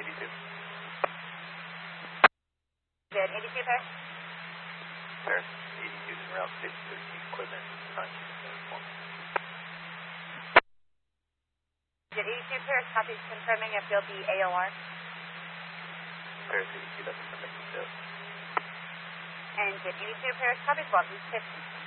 82. Jet 82 Paris. Paris, 82 is around 6, equipment, 1974. Jet 82 Paris, copy confirming if there'll be AOR. Paris, 82, that's the next step. And Jet 82 Paris, copy, Squawk, 50.